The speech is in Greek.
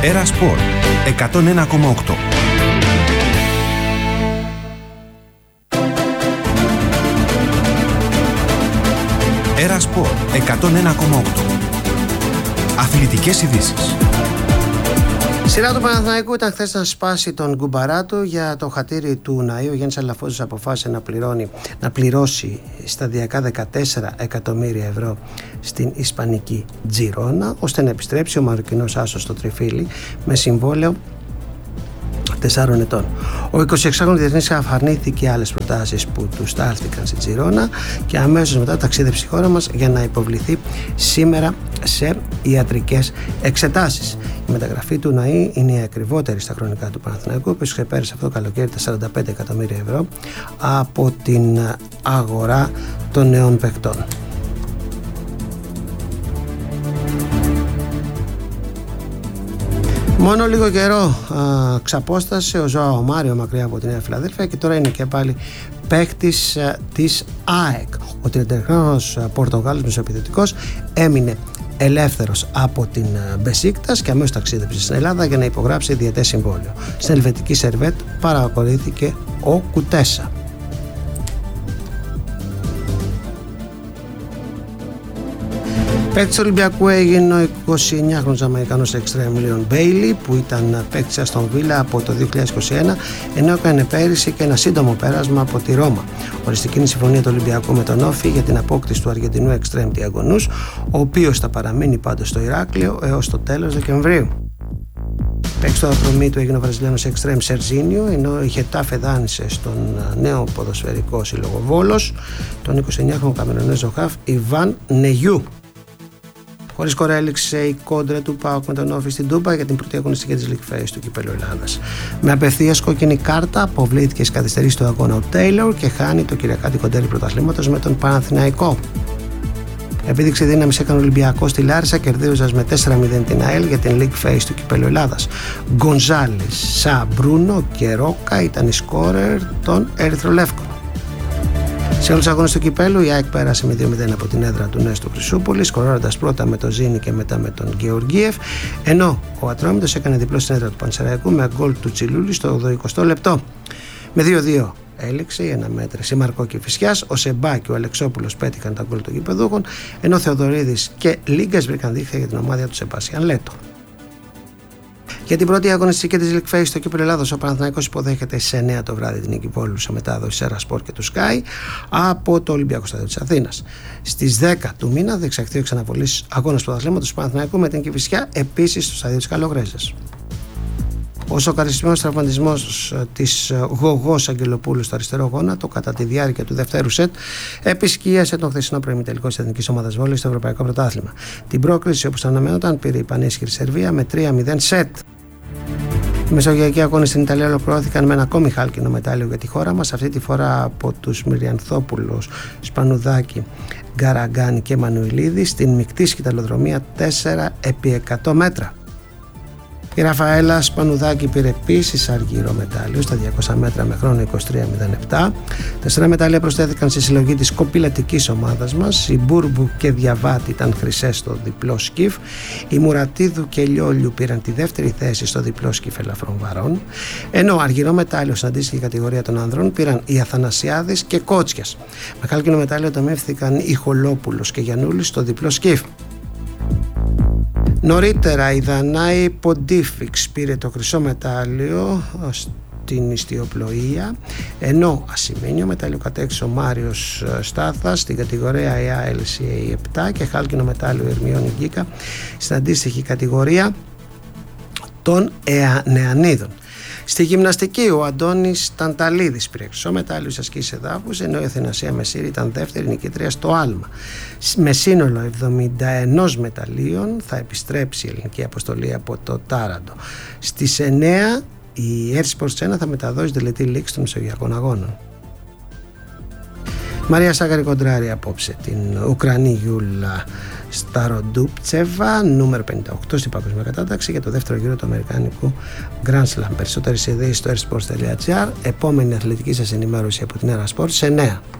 Έρα Σπορ 101,8. Έρα Σπορ 101,8. Αθλητικές ειδήσεις. Σειρά του Παναθηναϊκού ήταν χθες να σπάσει τον κουμπαρά του για το χατήρι του Ναΐ. Ο Γιάννης Αλαφούζος αποφάσισε να πληρώσει σταδιακά 14 εκατομμύρια ευρώ στην ισπανική Τζιρόνα, ώστε να επιστρέψει ο Μαροκινός άσος στο τριφύλι με συμβόλαιο 4 ετών. Ο 26χρονος διεθνής αφαρνήθηκε άλλες προτάσεις που του στάλθηκαν στη Τζιρόνα και αμέσως μετά ταξίδεψε στη χώρα μας για να υποβληθεί σήμερα σε ιατρικές εξετάσεις. Η μεταγραφή του Ναΐ είναι η ακριβότερη στα χρονικά του Παναθηναϊκού, που ξεπέρασε αυτό το καλοκαίρι τα 45 εκατομμύρια ευρώ από την αγορά των νέων παικτών. Μόνο λίγο καιρό ξαπόστασε ο Ζωάο Μάριο μακριά από τη Νέα Φιλαδέλφια και τώρα είναι και πάλι παίκτης της ΑΕΚ. Ο 30χρονος Πορτογάλος μεσοεπιθετικός έμεινε ελεύθερος από την Μπεσίκτας και αμέσως ταξίδεψε στην Ελλάδα για να υπογράψει διετές συμβόλαιο. Στην ελβετική Σερβέτ παρακολουθήθηκε ο Κουτέσα. Παίκτης του Ολυμπιακού έγινε ο 29χρονος Αμερικανός εξτρέμ Λίον Μπέιλι, που ήταν παίκτης Αστον Βίλα από το 2021, ενώ έκανε πέρυσι και ένα σύντομο πέρασμα από τη Ρώμα. Οριστική είναι η συμφωνία του Ολυμπιακού με τον Όφη για την απόκτηση του Αργεντινού εξτρέμ Διαγωνούς, ο οποίος θα παραμείνει πάντως στο Ηράκλειο έως το τέλος Δεκεμβρίου. Παίκτης του Ατρομή του έγινε ο Βραζιλιάνος εξτρέμ Σερζίνιο, ενώ η Χετάφε δάνεισε στον νέο ποδοσφαιρικό σύλλογο Βόλος τον 29χρονο Καμερονέζο χαφ Ιβάν Νεγιού. Χωρίς σκορ έληξε η κόντρα του ΠΑΟΚ με τον Όφη στην Τούμπα για την πρώτη αγωνιστική της League Phase του Κυπέλλου Ελλάδας. Με απευθείας κόκκινη κάρτα αποβλήθηκε στις καθυστερήσεις του αγώνα ο Τέιλορ και χάνει το κυριακάτικο ντέρμπι πρωταθλήματος με τον Παναθηναϊκό. Επίδειξη δύναμης έκανε ο Ολυμπιακός στη Λάρισα, κερδίζοντας με 4-0 την ΑΕΛ για την League Phase του Κυπέλλου Ελλάδας. Γκονζάλης, Σα, Μπρούνο και Ρόκα ήταν οι σκόρερ των Ερυθρολεύκων. Σε όλους τους αγώνες του Κυπέλλου η ΑΕΚ πέρασε με 2-0 από την έδρα του Νέστου Χρυσούπολη, σκοράροντας πρώτα με τον Ζήνη και μετά με τον Γεωργίεφ, ενώ ο Ατρόμητος έκανε διπλό στην έδρα του Πανσεραϊκού με γκολ του Τσιλούλη στο 80 λεπτό. Με 2-2 έληξε η αναμέτρηση Μαρκό και Φυσιάς, ο Σεμπά και ο Αλεξόπουλος πέτυχαν τα γκολ των γηπεδούχων, ενώ ο Θεοδωρίδης και Λίγκας βρήκαν δίχτυα για την ομάδα του Σεμπάσιαν Λέτο. Για την πρώτη αγωνιστική της League Phase στο Κύπελλο Ελλάδος, ο Παναθηναϊκός υποδέχεται στις 9 το βράδυ την Νίκη Βόλου σε μετάδοση Έρα Σπορ και του Sky από το Ολυμπιακό Στάδιο της Αθήνας. Στις 10 του μήνα θα διεξαχθεί ο ξαναβολής αγώνας πρωταθλήματος του Παναθηναϊκού με την Κηφισιά, επίσης στο Στάδιο της Καλογρέζας. Ο σοκαριστικός τραυματισμός της Γογός Αγγελοπούλου στο αριστερό γόνατο κατά τη διάρκεια του δευτέρου σετ επισκίασε τον χθεσινό προημιτελικό της Εθνικής Ομάδας Βόλεϊ στο Ευρωπαϊκό Πρωτάθλημα. Την πρόκριση, όπως αναμενόταν, πήρε η πανίσχυρη Σερβία με 3-0 σετ. Οι μεσογειακοί αγώνες στην Ιταλία ολοκληρώθηκαν με ένα ακόμη χάλκινο μετάλλιο για τη χώρα μας, αυτή τη φορά από τους Μυριανθόπουλους, Σπανουδάκη, Γκαραγκάνη και Μανουηλίδη στην μεικτή σκηταλοδρομία 4x100 μέτρα. Η Ραφαέλα Σπανουδάκη πήρε επίσης αργυρό μετάλλιο στα 200 μέτρα με χρόνο 23.07. 4 μετάλλια προσθέθηκαν στη συλλογή της κοπηλατικής ομάδας μας. Η Μπούρμπου και Διαβάτη ήταν χρυσές στο διπλό σκιφ. Η Μουρατίδου και Λιόλιου πήραν τη δεύτερη θέση στο διπλό σκιφ ελαφρών βαρών. Ενώ αργυρό μετάλλιο στην αντίστοιχη κατηγορία των ανδρών πήραν οι Αθανασιάδης και Κότσιας. Με χάλκινο μετάλλιο τομεύθηκαν οι Χολόπουλος και Γιαννούλης στο διπλό σκιφ. Νωρίτερα η Δανάη Ποντίφιξ πήρε το χρυσό μετάλλιο στην ιστιοπλοεία, ενώ ασημένιο μετάλλιο κατέξυσε ο Μάριος Στάθας στην κατηγορία ALCA 7 και χάλκινο μετάλλιο Ερμιόνη Γκίκα στην αντίστοιχη κατηγορία των νεανίδων. Στη γυμναστική ο Αντώνης Τανταλίδης πήρε χρυσό μετάλλιο στις ασκήσεις εδάφους, ενώ η Αθηνασία Μεσήρη ήταν δεύτερη νικήτρια στο άλμα. Με σύνολο 71 μεταλλίων θα επιστρέψει η ελληνική αποστολή από το Τάραντο. Στις 9 η Air Sports 1 θα μεταδώσει τελετή λήξη των Μεσογειακών Αγώνων. Μαρία Σάκαρη κοντράρει απόψε την Ουκρανή Γιούλα Σταροντούπτσεβα, νούμερο 58 στην παγκόσμια κατάταξη για το δεύτερο γύρο του Αμερικανικού Grand Slam. Περισσότερες ειδήσεις στο airsports.gr. Επόμενη αθλητική σας ενημέρωση από την Έρα Sports σε 9.